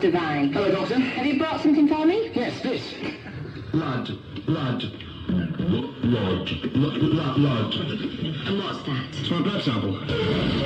Devine. Hello, Doctor. Have you brought something for me? Yes, this. Blood. And what's that? It's my blood sample.